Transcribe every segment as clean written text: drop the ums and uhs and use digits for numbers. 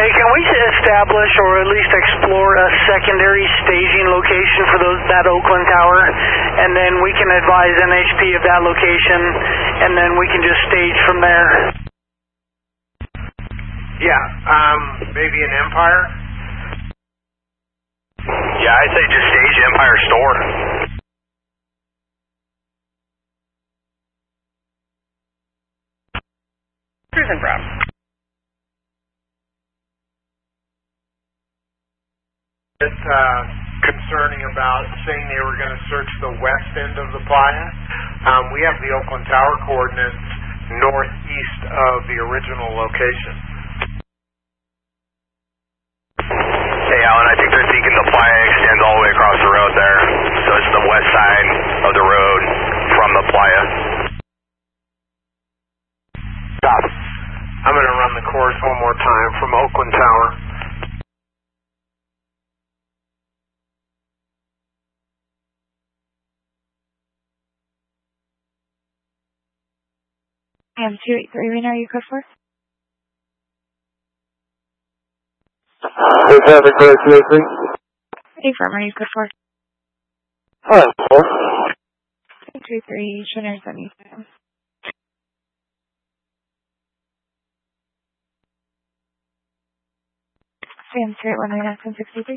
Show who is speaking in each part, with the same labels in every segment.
Speaker 1: Hey, can we establish or at least explore a secondary staging location for that Oakland Tower, and then we can advise NHP of that location, and then we can just stage from there?
Speaker 2: Yeah, maybe an Empire?
Speaker 3: Yeah, I'd say just stage Empire Store.
Speaker 4: Cruising from.
Speaker 2: It's concerning about saying they were going to search the west end of the playa. We have the Oakland Tower coordinates northeast of the original location.
Speaker 3: Hey, Alan, I think they're thinking the playa extends all the way across the road there. So it's the west side of the road from the playa.
Speaker 2: Stop. I'm going to run the course one more time from Oakland Tower.
Speaker 5: I am 283 right now, you code for?
Speaker 6: Hey, traffic for 283.
Speaker 5: Hey, firm, are you code for?
Speaker 6: Hi, 4.
Speaker 5: 283, Schooner 77. Sam, 381 63.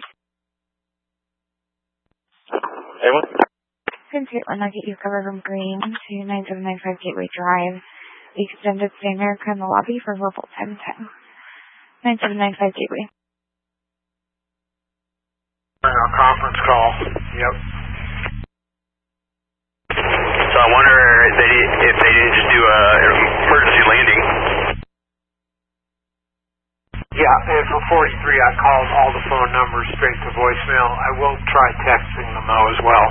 Speaker 6: Anyone?
Speaker 5: Sam, 381, I'll get you covered from Green to 9795 Gateway Drive. The extended stay America in the lobby for verbal 1010. 9795 Gateway.
Speaker 2: Conference call. Yep.
Speaker 3: So I wonder if they didn't just do an emergency landing.
Speaker 2: Yeah, and for 43, I called all the phone numbers straight to voicemail. I will try texting them though as well.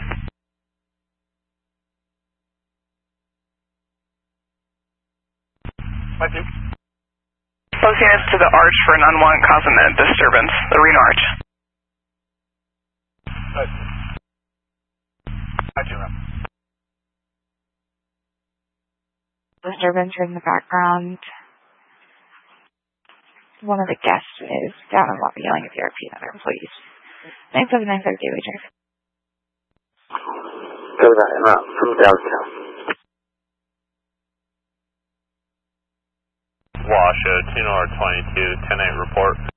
Speaker 4: Close units to the arch for an unwanted consonant disturbance, the Reno Arch.
Speaker 5: Disturbance in the background. One of the guests is down in the lobby yelling at the RP and other employees. 9795 Gateway Drive.
Speaker 6: Go that en route from downtown.
Speaker 7: Washoe, 2 North 22, 10-8 report.